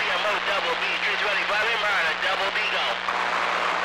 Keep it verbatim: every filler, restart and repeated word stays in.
M O double B three twenty-five in mind.